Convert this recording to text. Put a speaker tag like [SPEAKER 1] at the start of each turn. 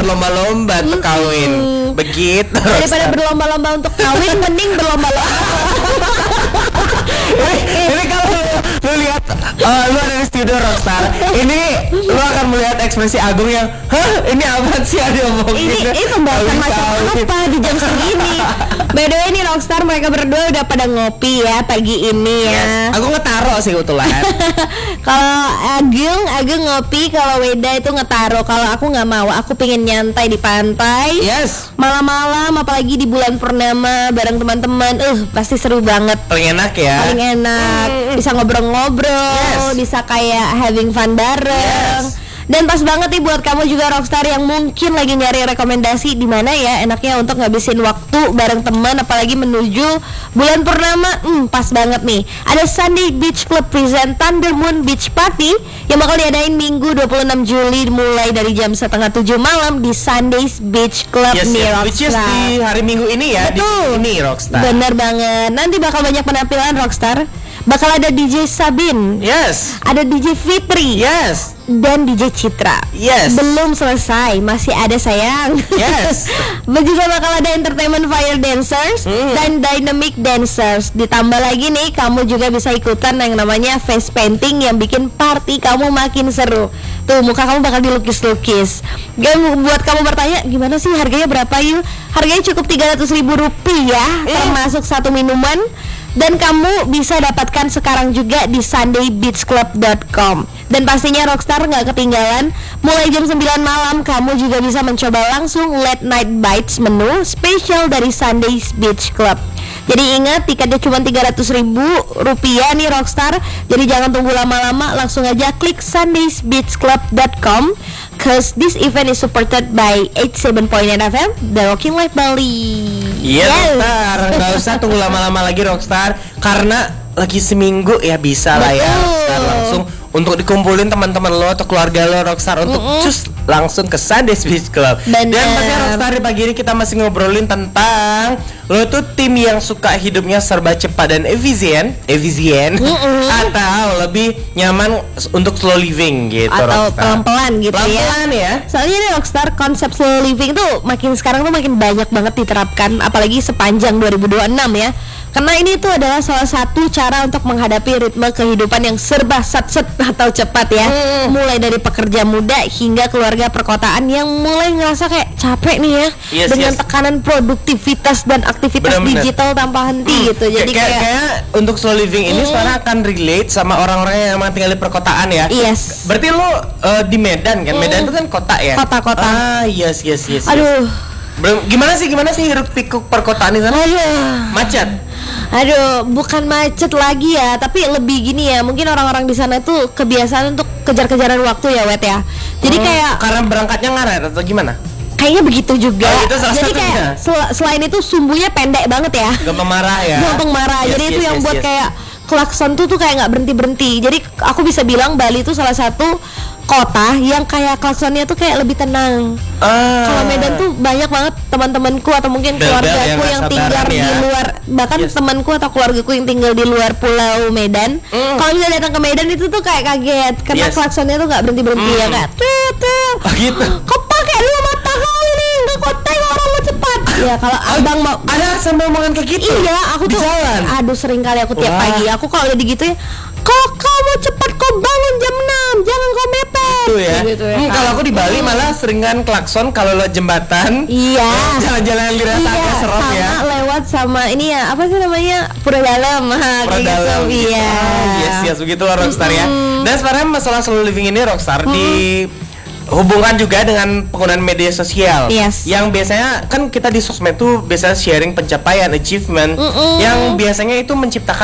[SPEAKER 1] berlomba-lomba untuk kawin. Begitu.
[SPEAKER 2] Daripada berlomba-lomba untuk kawin, mending berlomba-lomba.
[SPEAKER 1] Ini kalau lu lihat, lu ada di studio Rockstar, ini lu akan melihat ekspresi Agung yang, ini apa sih ada omongin?
[SPEAKER 2] Ini pembahasan macam apa di jam segini? By the way nih Rockstar, mereka berdua udah pada ngopi ya pagi ini ya.
[SPEAKER 1] Aku ngetaro sih kebetulan.
[SPEAKER 2] Kalau Agung ngopi, kalau Weda itu ngetaro. Kalau aku nggak mau, aku pengen nyantai di pantai.
[SPEAKER 1] Yes.
[SPEAKER 2] Malam-malam, apalagi di bulan purnama bareng teman-teman. Pasti seru banget.
[SPEAKER 1] Paling enak ya.
[SPEAKER 2] Paling enak. Bisa ngobrol-ngobrol, bisa kayak having fun bareng.
[SPEAKER 1] Yes.
[SPEAKER 2] Dan pas banget nih buat kamu juga Rockstar yang mungkin lagi nyari rekomendasi di mana ya enaknya untuk ngabisin waktu bareng teman, apalagi menuju bulan purnama. Pas banget nih. Ada Sunday Beach Club present Thunder Moon Beach Party yang bakal diadain Minggu 26 Juli mulai dari jam 6:30 malam di Sundays Beach Club nih Rockstar.
[SPEAKER 1] Which is di hari Minggu ini ya.
[SPEAKER 2] Betul.
[SPEAKER 1] Di ini Rockstar.
[SPEAKER 2] Bener banget. Nanti bakal banyak penampilan Rockstar. Bakal ada DJ Sabin.
[SPEAKER 1] Yes.
[SPEAKER 2] Ada DJ Fitri.
[SPEAKER 1] Yes.
[SPEAKER 2] Dan DJ Citra.
[SPEAKER 1] Yes.
[SPEAKER 2] Belum selesai, masih ada sayang.
[SPEAKER 1] Yes.
[SPEAKER 2] Juga bakal ada entertainment fire dancers dan dynamic dancers. Ditambah lagi nih, kamu juga bisa ikutan yang namanya face painting yang bikin party kamu makin seru. Tuh, muka kamu bakal dilukis-lukis. Buat kamu bertanya, gimana sih harganya berapa yuk? Harganya cukup Rp300.000 termasuk satu minuman. Dan kamu bisa dapatkan sekarang juga di sundaybeachclub.com. Dan pastinya Rockstar nggak ketinggalan. Mulai jam 9 malam kamu juga bisa mencoba langsung late night bites menu spesial dari Sundays Beach Club. Jadi ingat, tiketnya cuma Rp300.000 nih Rockstar. Jadi jangan tunggu lama-lama, langsung aja klik sundaybeachclub.com. Cause this event is supported by 87.9 FM, The Rocking Life Bali.
[SPEAKER 1] Iya Rockstar, nggak usah tunggu lama-lama lagi Rockstar, karena lagi seminggu ya bisa lah ya Rockstar, langsung untuk dikumpulin teman-teman lo atau keluarga lo Rockstar untuk cus langsung ke Sundays Beach Club. Dan pastinya Rockstar di pagi ini kita masih ngobrolin tentang lo tuh tim yang suka hidupnya serba cepat dan efisien atau lebih nyaman untuk slow living gitu
[SPEAKER 2] atau
[SPEAKER 1] Rockstar.
[SPEAKER 2] pelan-pelan gitu
[SPEAKER 1] pelan-pelan ya.
[SPEAKER 2] Soalnya nih Rockstar, konsep slow living tuh sekarang tuh makin banyak banget diterapkan, apalagi sepanjang 2026 ya. Karena ini tuh adalah salah satu cara untuk menghadapi ritme kehidupan yang serba sat-set atau cepat ya. Mulai dari pekerja muda hingga keluarga perkotaan yang mulai ngerasa kayak capek nih ya dengan tekanan produktivitas dan aktivitas digital tanpa henti gitu. Jadi
[SPEAKER 1] kayak untuk slow living ini sekarang akan relate sama orang-orang yang emang tinggal di perkotaan ya.
[SPEAKER 2] Yes.
[SPEAKER 1] Berarti lo di Medan kan? Medan itu kan kota ya?
[SPEAKER 2] Kota-kota.
[SPEAKER 1] Yes.
[SPEAKER 2] Aduh.
[SPEAKER 1] Gimana sih hiruk pikuk perkotaan di sana? Macet.
[SPEAKER 2] Aduh, bukan macet lagi ya, tapi lebih gini ya. Mungkin orang-orang di sana tuh kebiasaan untuk kejar-kejaran waktu ya, Wet ya. Jadi kayak
[SPEAKER 1] karena berangkatnya ngaret atau gimana?
[SPEAKER 2] Kayaknya begitu juga. Jadi kayak selain itu sumbunya pendek banget ya.
[SPEAKER 1] Gampang marah ya.
[SPEAKER 2] Gampang marah. Jadi itu yang buat kayak klakson tuh kayak nggak berhenti. Jadi aku bisa bilang Bali itu salah satu kota yang kayak klaksonnya tuh kayak lebih tenang. Kalau Medan tuh banyak banget teman-temanku atau mungkin keluargaku yang tinggal di luar, bahkan temanku atau keluargaku yang tinggal di luar Pulau Medan. Kalau misalnya datang ke Medan itu tuh kayak kaget karena klaksonnya tuh nggak berhenti ya kayak
[SPEAKER 1] gitu.
[SPEAKER 2] Kok pakai lu mata kau ini nggak kota orang mau cepat. Ya kalau abang mau
[SPEAKER 1] ada sambil omongan kayak gitu.
[SPEAKER 2] Iya, aku
[SPEAKER 1] di
[SPEAKER 2] tuh
[SPEAKER 1] jalan.
[SPEAKER 2] Aduh sering kali aku tiap pagi. Aku kalau udah gitu ya, kok kau mau cepat kau bangun jam 6, jangan kau mepet.
[SPEAKER 1] Gitu ya. Kalau aku di Bali malah seringan klakson kalau lewat jembatan.
[SPEAKER 2] Iya.
[SPEAKER 1] Jalan-jalan yang dirasa agak serem ya.
[SPEAKER 2] Lewat sama ini ya, apa sih namanya? Pura Dalam.
[SPEAKER 1] Pura Dalam.
[SPEAKER 2] Iya.
[SPEAKER 1] Yes, begitulah Rockstar ya. Dan sebenarnya masalah slow living ini Rockstar dihubungkan juga dengan penggunaan media sosial. Yang biasanya kan kita di sosmed tuh biasanya sharing pencapaian, achievement yang biasanya itu menciptakan